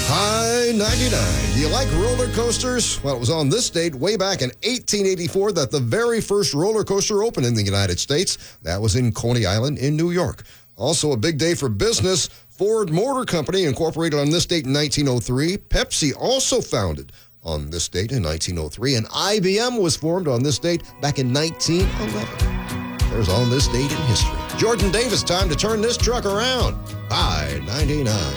High 99. Do you like roller coasters? Well, it was on this date way back in 1884 that the very first roller coaster opened in the United States. That was in Coney Island in New York. Also a big day for business. Ford Motor Company incorporated on this date in 1903. Pepsi also founded on this date in 1903. And IBM was formed on this date back in 1911. There's on this date in history. Jordan Davis, time to turn this truck around. High 99.